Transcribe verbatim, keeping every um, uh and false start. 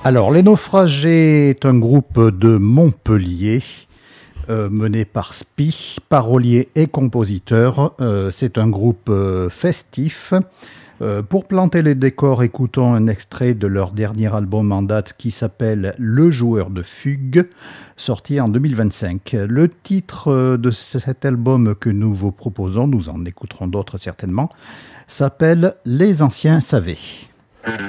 Alors, Les Naufragés est un groupe de Montpellier euh, mené par Spi, parolier et compositeur. Euh, c'est un groupe euh, festif. Euh, pour planter les décors, écoutons un extrait de leur dernier album en date qui s'appelle Le Joueur de Fugue, sorti en deux mille vingt-cinq. Le titre de cet album que nous vous proposons, nous en écouterons d'autres certainement, s'appelle Les Anciens Savaient.